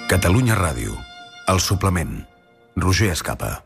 Catalunya Ràdio. El suplement. Roger Escapa.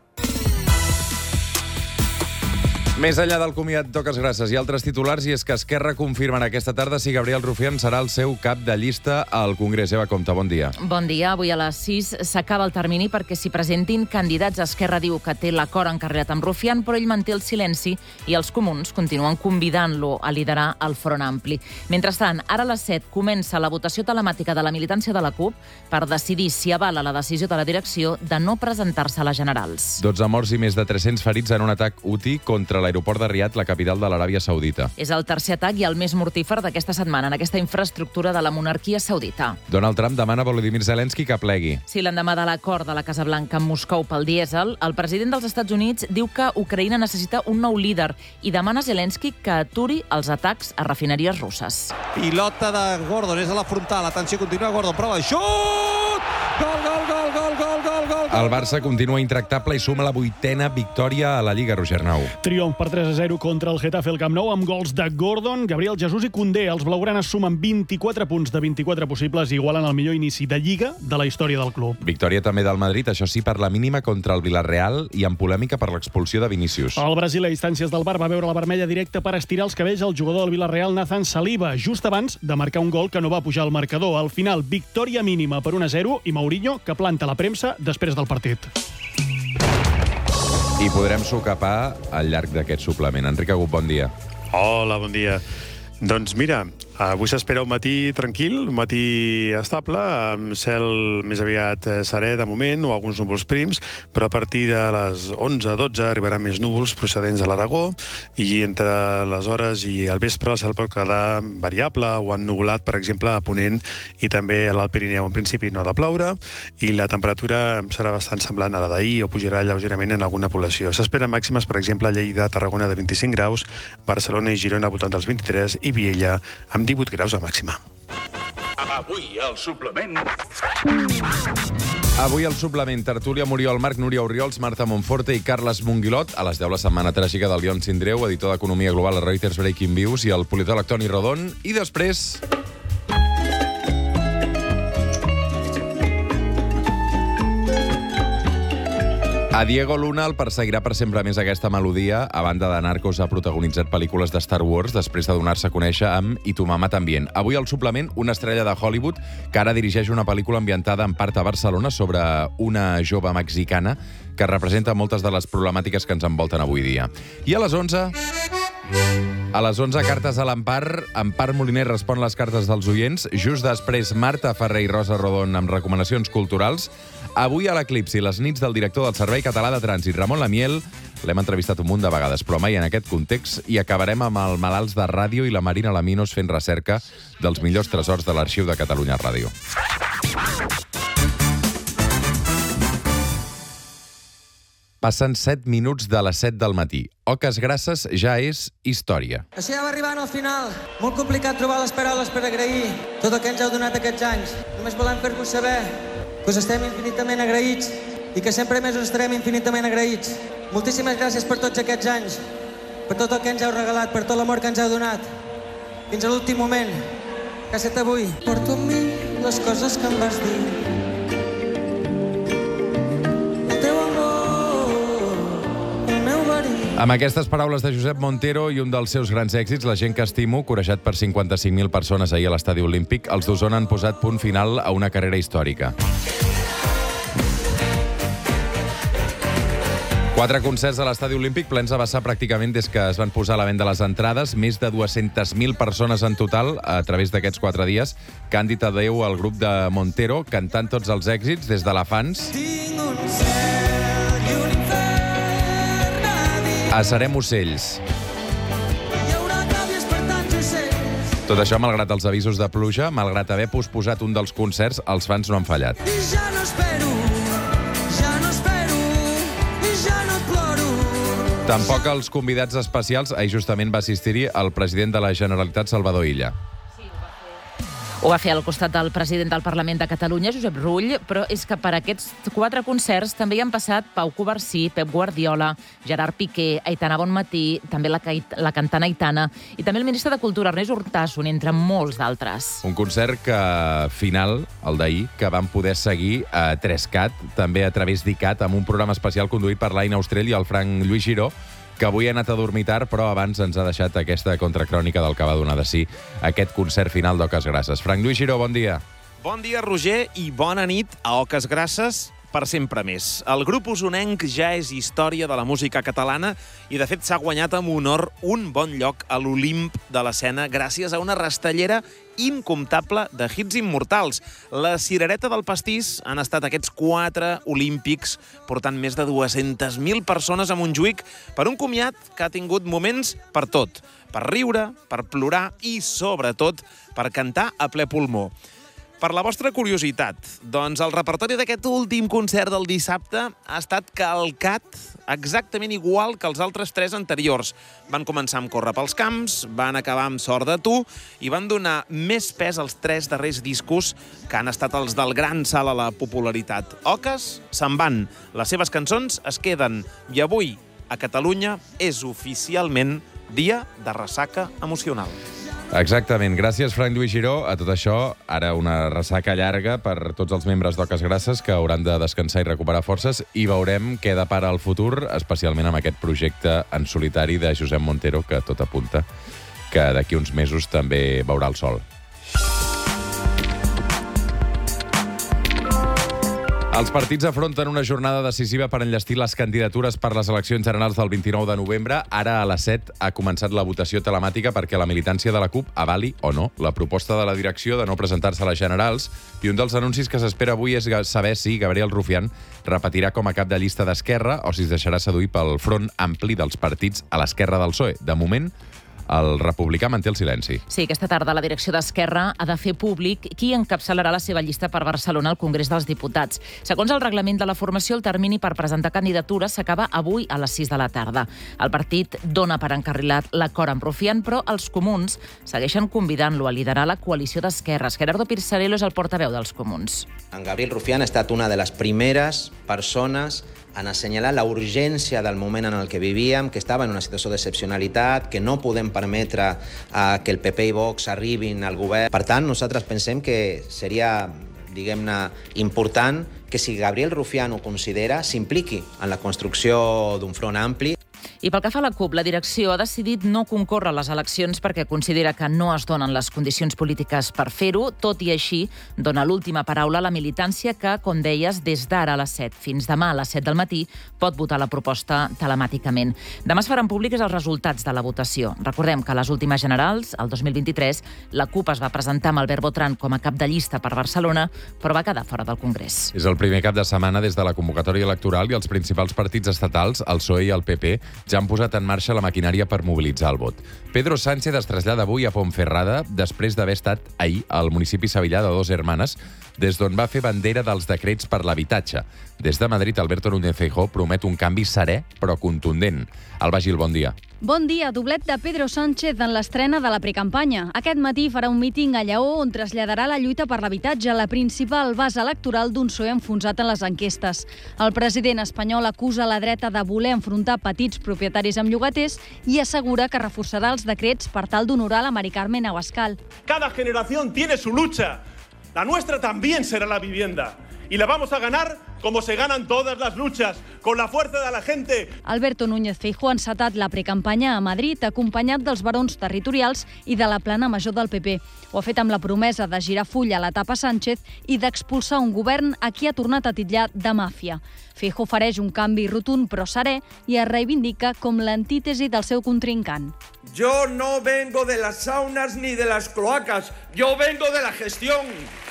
Més enllà del comiat toques grasses i altres titulars, i és que Esquerra confirmen aquesta tarda si Gabriel Rufián serà el seu cap de llista al Congrés. Eva Compte, bon dia. Bon dia. Avui a les 6 s'acaba el termini perquè s'hi presentin candidats. Esquerra diu que té l'acord encarregat amb Rufián, però ell manté el silenci i els comuns continuen convidant-lo a liderar el Front Ampli. Mentrestant, ara a les 7 comença la votació telemàtica de la militància de la CUP per decidir si avala la decisió de la direcció de no presentar-se a les generals. 12 morts i més de 300 ferits en un atac UTI contra l'aeroport de Riad, la capital de l'Aràbia Saudita. És el tercer atac i el més mortífer d'aquesta setmana en aquesta infraestructura de la monarquia saudita. Donald Trump demana a Volodymyr Zelensky que plegui. Sí, l'endemà de l'acord de la Casa Blanca amb Moscou pel dièsel, el president dels Estats Units diu que Ucraïna necessita un nou líder i demana a Zelensky que aturi els atacs a refineries russes. Pilota de Gordon, és a la frontal. Atenció, continua Gordon, prova, xut! Gol, gol, gol, gol, gol, gol, gol! El Barça continua intractable i suma la 8ª victòria a la Lliga, Roger Arnau. Triomf per 3-0 contra el Getafe al Camp Nou amb gols de Gordon, Gabriel Jesús i Koundé. Els blaugranes sumen 24 punts de 24 possibles i igualen el millor inici de Lliga de la història del club. Victòria també del Madrid, això sí, per la mínima contra el Villarreal i amb polèmica per l'expulsió de Vinícius. El Brasil, a instàncies del VAR, va veure la vermella directa per estirar els cabells al jugador del Villarreal, Nathan Saliba, just abans de marcar un gol que no va pujar al marcador. Al final, victòria mínima per 1-0 i Mourinho que planta la premsa després del partit. I podrem socapar al llarg d'aquest suplement. Enric Agut, bon dia. Hola, bon dia. Doncs mira, avui s'espera un matí tranquil, un matí estable, amb cel més aviat serè de moment, o alguns núvols prims, però a partir de les 11-12 arribaran més núvols procedents de l'Aragó, i entre les hores i el vespre el cel pot quedar variable o ennuvolat, per exemple, a Ponent i també a l'Alt Pirineu. En principi no ha de ploure, i la temperatura serà bastant semblant a la d'ahir o pujarà lleugerament en alguna població. S'esperen màximes, per exemple, a Lleida, Tarragona de 25 graus, Barcelona i Girona voltant dels 23 i Viella amb 18 graus de màxima. Avui al suplement... Avui al suplement, tertúlia Muriol Marc, Núria Oriols, Marta Monforte i Carles Monguilot. A les 10, la setmana tràgica del León Sindreu, editor d'Economia Global a Reuters Breaking Views, i el politòleg Toni Rodon. I després... A Diego Luna el perseguirà per sempre més aquesta melodia. A banda de Narcos, ha protagonitzat pel·lícules de Star Wars després de donar-se a conèixer amb I tu mamà tambien. Avui al suplement, una estrella de Hollywood que ara dirigeix una pel·lícula ambientada en part a Barcelona sobre una jove mexicana que representa moltes de les problemàtiques que ens envolten avui dia. I a les 11... A les 11, cartes a l'Empar. Empar Moliner respon les cartes dels oients. Just després, Marta Ferrer i Rosa Rodon amb recomanacions culturals. Avui a l'Eclipsi, les nits del director del Servei Català de Trànsit, Ramon Lamiel. L'hem entrevistat un munt de vegades, però mai en aquest context. I acabarem amb el Malalts de Ràdio i la Marina Laminos fent recerca dels millors tresors de l'Arxiu de Catalunya Ràdio. Passen 7 minuts de les 7 del matí. Oques Grasses ja és història. Així ja va arribant al final. Molt complicat trobar les paraules per agrair tot el que ens heu donat aquests anys. Només volem fer-vos saber que us estem infinitament agraïts i que sempre més us estarem infinitament agraïts. Moltíssimes gràcies per tots aquests anys, per tot el que ens heu regalat, per tot l'amor que ens heu donat. Fins a l'últim moment, que ha estat avui. Porto amb mi les coses que em vas dir. Amb aquestes paraules de Josep Montero i un dels seus grans èxits, La gent que estimo, corejat per 55.000 persones ahir a l'Estadi Olímpic, els d'Osona han posat punt final a una carrera històrica. 4 concerts a l'Estadi Olímpic plens a vessar pràcticament des que es van posar a la venda les entrades. Més de 200.000 persones en total a través d'aquests 4 dies que han dit adeu al grup de Montero, cantant tots els èxits des de la Fans a Serem ocells. Tot això, malgrat els avisos de pluja, malgrat haver posposat un dels concerts, els fans no han fallat. Tampoc els convidats especials, ahir justament va assistir-hi el president de la Generalitat, Salvador Illa. Ho va fer al costat del president del Parlament de Catalunya, Josep Rull, però és que per aquests 4 concerts també hi han passat Pau Covarsí, Pep Guardiola, Gerard Piqué, Aitana Bonmatí, també la cantant Aitana, i també el ministre de Cultura, Ernest Urtasun, entre molts d'altres. Un concert final, el d'ahir, que vam poder seguir a 3CAT, també a través d'ICAT, amb un programa especial conduït per l'Aina Austrell i el Frank Lluís Giró, que avui ha anat a dormir tard, però abans ens ha deixat aquesta contracrònica del que va donar de si aquest concert final d'Oques Grasses. Frank Lluís Giró, bon dia. Bon dia, Roger, i bona nit a Oques Grasses per sempre més. El grup usonenc ja és història de la música catalana i, de fet, s'ha guanyat amb honor un bon lloc a l'Olimp de l'escena gràcies a una rastellera incomptable de hits immortals. La cirereta del pastís han estat aquests 4 olímpics portant més de 200.000 persones a Montjuïc per un comiat que ha tingut moments per tot. Per riure, per plorar i, sobretot, per cantar a ple pulmó. Per la vostra curiositat, doncs el repertori d'aquest últim concert del dissabte ha estat calcat exactament igual que els altres 3 anteriors. Van començar amb Córrer pels camps, van acabar amb Sort de tu i van donar més pes als 3 darrers discos que han estat els del gran salt a la popularitat. Oques se'n van, les seves cançons es queden i avui a Catalunya és oficialment dia de ressaca emocional. Exactament. Gràcies, Frank Lluís Giró. A tot això, ara una ressaca llarga per tots els membres d'Oques Grasses que hauran de descansar i recuperar forces i veurem què depara el futur, especialment amb aquest projecte en solitari de Josep Montero, que tot apunta que d'aquí uns mesos també veurà el sol. Els partits afronten una jornada decisiva per enllestir les candidatures per les eleccions generals del 29 de novembre. Ara, a les 7, ha començat la votació telemàtica perquè la militància de la CUP avali o no la proposta de la direcció de no presentar-se a les generals, i un dels anuncis que s'espera avui és saber si Gabriel Rufián repetirà com a cap de llista d'Esquerra o si es deixarà seduir pel front ampli dels partits a l'esquerra del PSOE. De moment, el republicà manté el silenci. Sí, aquesta tarda la direcció d'Esquerra ha de fer públic qui encapçalarà la seva llista per Barcelona al Congrés dels Diputats. Segons el reglament de la formació, el termini per presentar candidatures s'acaba avui a les 6 de la tarda. El partit dona per encarrilat l'acord amb Rufián, però els comuns segueixen convidant-lo a liderar la coalició d'esquerres. Gerardo Pirzarello és el portaveu dels comuns. En Gabriel Rufián ha estat una de les primeres persones en assenyalar la urgència del moment en el que vivíem, que estava en una situació d'excepcionalitat, que no podem permetre que el PP i Vox arribin al govern. Per tant, nosaltres pensem que seria, diguem-ne, important que si Gabriel Rufián ho considera, s'impliqui en la construcció d'un front ampli. I pel que fa a la CUP, la direcció ha decidit no concórrer a les eleccions perquè considera que no es donen les condicions polítiques per fer-ho. Tot i així, dona l'última paraula a la militància que, com deies, des d'ara a les 7 fins demà a les 7 del matí pot votar la proposta telemàticament. Demà es faran públics els resultats de la votació. Recordem que a les últimes generals, el 2023, la CUP es va presentar amb Albert Botran com a cap de llista per Barcelona, però va quedar fora del Congrés. És el primer cap de setmana des de la convocatòria electoral i els principals partits estatals, el PSOE i el PP, ja han posat en marxa la maquinària per mobilitzar el vot. Pedro Sánchez es trasllada avui a Ponferrada després d'haver estat ahir al municipi sevillà de Dos Hermanes, des d'on va fer bandera dels decrets per l'habitatge. Des de Madrid, Alberto Núñez Feijóo promet un canvi serè, però contundent. Alba Gil, bon dia. Bon dia. Doblet de Pedro Sánchez en l'estrena de la precampanya. Aquest matí farà un míting a Lleó on traslladarà la lluita per l'habitatge, la principal base electoral d'un PSOE enfonsat en les enquestes. El president espanyol acusa la dreta de voler enfrontar petits propietaris amb llogaters i assegura que reforçarà els decrets per tal d'honorar la Mari Carmen Abascal. Cada generación tiene su lucha. La nuestra también será la vivienda. Y la vamos a ganar como se ganan todas las luchas, con la fuerza de la gente. Alberto Núñez Feijóo ha encetat la precampanya a Madrid, acompanyat dels barons territorials i de la plana major del PP. Ho ha fet amb la promesa de girar full a l'etapa Sánchez i d'expulsar un govern a qui ha tornat a titllar de màfia. Feijóo ofereix un canvi rotund però serè i es reivindica com l'antítesi del seu contrincant. Yo no vengo de las saunas ni de las cloacas, yo vengo de la gestión.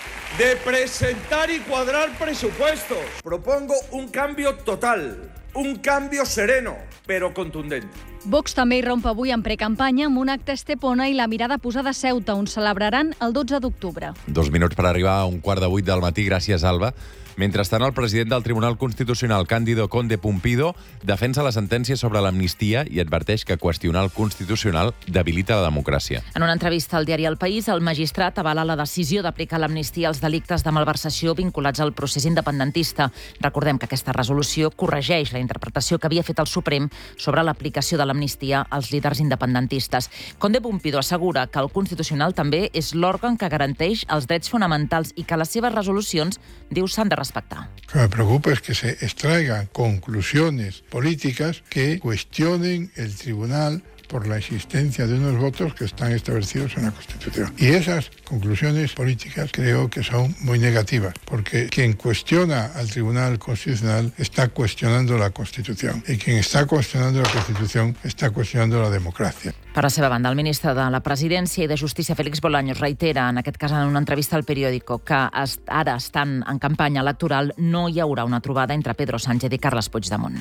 De presentar y cuadrar presupuestos. Propongo un cambio total, un cambio sereno, pero contundente. Vox també hi romp avui en precampanya amb un acte a Estepona i la mirada posada a Ceuta, on celebraran el 12 d'octubre. 2 minuts per arribar a 7:15 del matí. Gràcies, Alba. Mentrestant, el president del Tribunal Constitucional, Cándido Conde Pumpido, defensa la sentència sobre l'amnistia i adverteix que qüestionar el Constitucional debilita la democràcia. En una entrevista al diari El País, el magistrat avala la decisió d'aplicar l'amnistia als delictes de malversació vinculats al procés independentista. Recordem que aquesta resolució corregeix la interpretació que havia fet el Suprem sobre l'aplicació de l'amnistia als líders independentistes. Conde Pumpido assegura que el Constitucional també és l'òrgan que garanteix els drets fonamentals i que les seves resolucions, diu, s'han de respetar. Lo que me preocupa es que se extraigan conclusiones políticas que cuestionen el tribunal por la existencia de unos votos que están establecidos en la Constitución. Y esas conclusiones políticas creo que son muy negativas, porque quien cuestiona al Tribunal Constitucional está cuestionando la Constitución, y quien está cuestionando la Constitución está cuestionando la democracia. Per la seva banda, el ministre de la Presidència i de Justícia, Félix Bolaños, reitera, en aquest cas en una entrevista al periòdico, que ara estan en campanya electoral, no hi haurà una trobada entre Pedro Sánchez i Carles Puigdemont.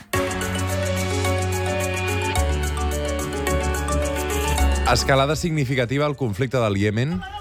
Escalada significativa al conflicte del Iemen.